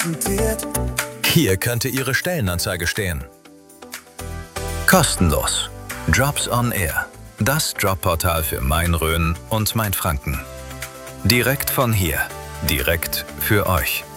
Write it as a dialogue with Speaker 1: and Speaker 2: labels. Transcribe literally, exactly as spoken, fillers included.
Speaker 1: präsentiert.
Speaker 2: Hier könnte Ihre Stellenanzeige stehen. Kostenlos. Jobs on Air. Das Jobportal für Main-Rhön und Mainfranken. Direkt von hier. Direkt für euch.